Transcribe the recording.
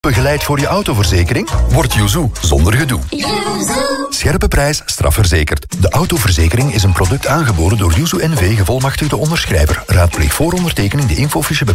Begeleid voor je autoverzekering? Word Yuzu zonder gedoe. Scherpe prijs, strafverzekerd. De autoverzekering is een product aangeboden door Yuzu NV, gevolmachtigde onderschrijver. Raadpleeg voor ondertekening de infofiche